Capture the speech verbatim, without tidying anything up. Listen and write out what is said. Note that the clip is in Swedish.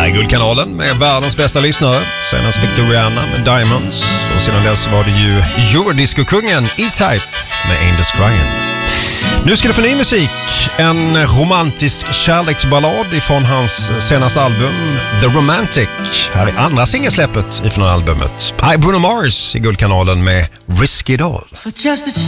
Här är Guldkanalen med världens bästa lyssnare. Senast fick du Rihanna med Diamonds. Och sedan dess var det ju Eurodisco-kungen E-Type med Angels Crying. Nu ska du få ny musik. En romantisk kärleksballad ifrån hans senaste album The Romantic. Här är andra singelsläppet ifrån albumet. Hi Bruno Mars i Guldkanalen med Risky Doll.